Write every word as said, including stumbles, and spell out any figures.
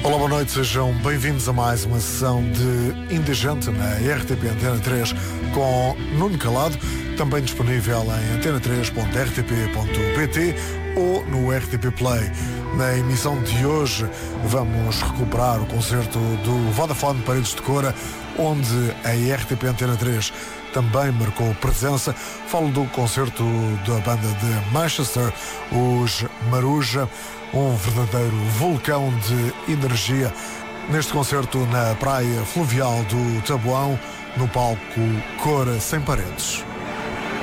Olá, boa noite, sejam bem-vindos a mais uma sessão de Indigente na R T P Antena três com Nuno Calado, também disponível em antena três ponto r t p ponto p t ou no R T P Play. Na emissão de hoje vamos recuperar o concerto do Vodafone Paredes de Coura, onde a R T P Antena três também marcou presença. Falo do concerto da banda de Manchester, os Maruja, um verdadeiro vulcão de energia neste concerto na praia fluvial do Taboão, no palco Coura Sem Paredes.